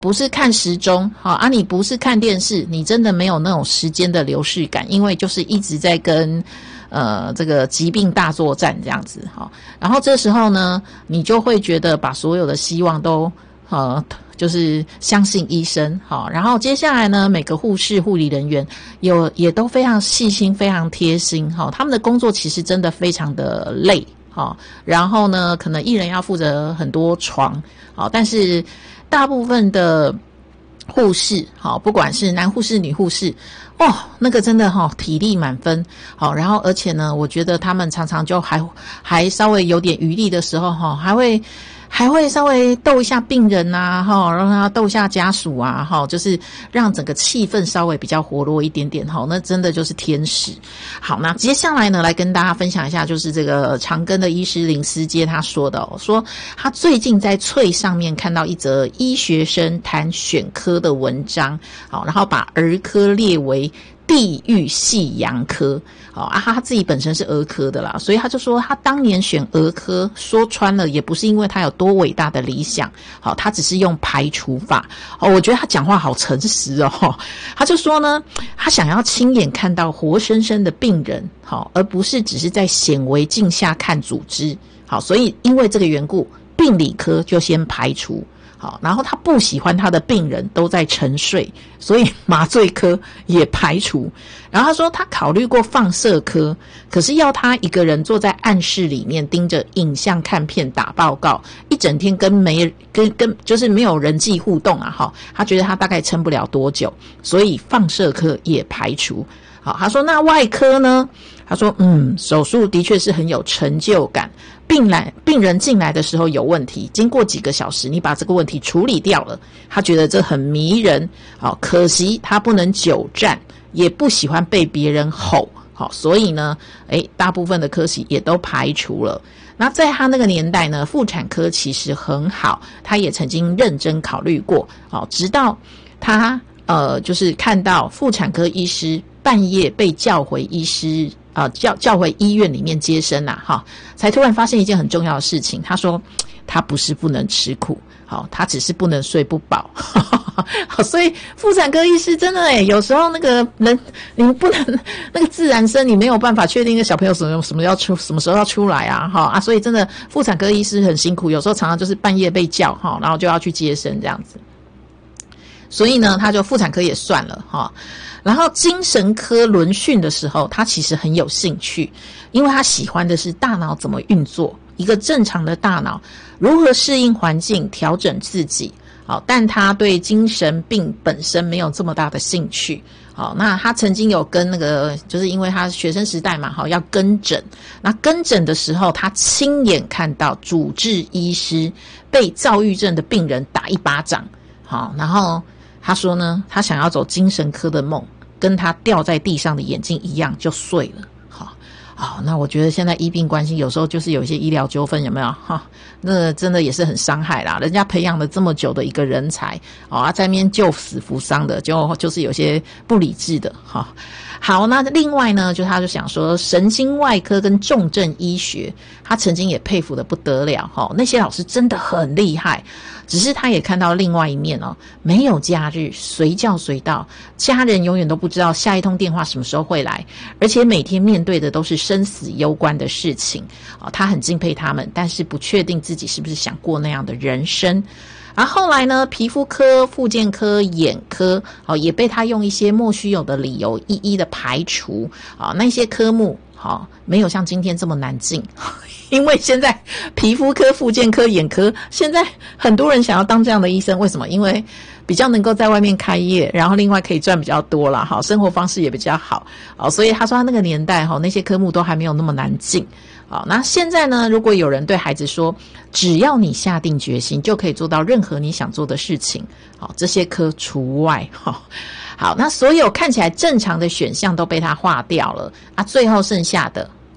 不是看时钟，好啊，你不是看电视，你真的没有那种时间的流逝感，因为就是一直在跟这个疾病大作战这样子，好，然后这时候呢，你就会觉得把所有的希望都就是相信医生，好，然后接下来呢，每个护士、护理人员也都非常细心、非常贴心，好，他们的工作其实真的非常的累，好，然后呢，可能一人要负责很多床，好，但是大部分的护士，好，不管是男护士、女护士，哦，那个真的体力满分，好，然后而且呢，我觉得他们常常就还稍微有点余力的时候，还会稍微逗一下病人啊，让他逗一下家属啊，就是让整个气氛稍微比较活络一点点，那真的就是天使。好，那接下来呢，来跟大家分享一下，就是这个长庚的医师林思阶他说的说他最近在翠上面看到一则医学生谈选科的文章，好，然后把儿科列为地狱夕阳科，好啊，他自己本身是儿科的啦，所以他就说他当年选儿科，说穿了也不是因为他有多伟大的理想，好，他只是用排除法，我觉得他讲话好诚实哦，他就说呢，他想要亲眼看到活生生的病人，好，而不是只是在显微镜下看组织，好，所以因为这个缘故，病理科就先排除。好，然后他不喜欢他的病人都在沉睡，所以麻醉科也排除。然后他说他考虑过放射科，可是要他一个人坐在暗室里面盯着影像看片打报告，一整天跟就是没有人际互动啊，他觉得他大概撑不了多久，所以放射科也排除。好，他说那外科呢？他说手术的确是很有成就感，病人进来的时候有问题，经过几个小时你把这个问题处理掉了，他觉得这很迷人。好，可惜他不能久站，也不喜欢被别人吼，好，所以呢大部分的科系也都排除了。那在他那个年代呢，妇产科其实很好，他也曾经认真考虑过，好，直到他就是看到妇产科医师半夜被叫回叫回医院里面接生啊，才突然发现一件很重要的事情。他说他不是不能吃苦，好，他只是不能睡不饱。所以妇产科医师真的有时候那个人你不能那个自然生，你没有办法确定那小朋友什么时候要出来啊，所以真的妇产科医师很辛苦，有时候常常就是半夜被叫然后就要去接生这样子。所以呢，他就妇产科也算了然后精神科轮训的时候，他其实很有兴趣，因为他喜欢的是大脑怎么运作，一个正常的大脑如何适应环境，调整自己。好，但他对精神病本身没有这么大的兴趣。好，那他曾经有跟就是因为他学生时代嘛，要跟诊。那跟诊的时候，他亲眼看到主治医师被躁郁症的病人打一巴掌。好，然后他说呢，他想要走精神科的梦，跟他掉在地上的眼睛一样就碎了。好，那我觉得现在医病关系有时候就是有一些医疗纠纷，有没有那真的也是很伤害啦，人家培养了这么久的一个人才在那边救死扶伤的，就是有些不理智的好，那另外呢，他就想说神经外科跟重症医学，他曾经也佩服得不得了那些老师真的很厉害。只是他也看到另外一面没有假日，随叫随到，家人永远都不知道下一通电话什么时候会来，而且每天面对的都是生死攸关的事情他很敬佩他们，但是不确定自己是不是想过那样的人生。而后来呢，皮肤科、复健科、眼科也被他用一些莫须有的理由一一的排除那些科目没有像今天这么难进。因为现在皮肤科、复健科、眼科，现在很多人想要当这样的医生，为什么？因为比较能够在外面开业，然后另外可以赚比较多啦，生活方式也比较好所以他说他那个年代那些科目都还没有那么难进那现在呢，如果有人对孩子说只要你下定决心就可以做到任何你想做的事情这些科除外好，那所有看起来正常的选项都被他划掉了最后剩下的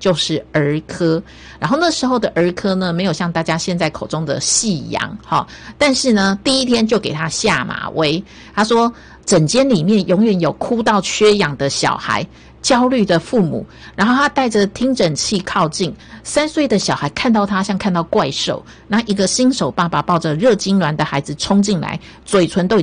就是儿科。然后那时候的儿科呢，没有像大家现在口中的细养哈，但是呢，第一天就给他下马威。他说，整间里面永远有哭到缺氧的小孩，焦虑的父母，然后他带着听诊器靠近，3岁的小孩看到他像看到怪兽，那一个新手爸爸抱着热痉挛的孩子冲进来，嘴唇都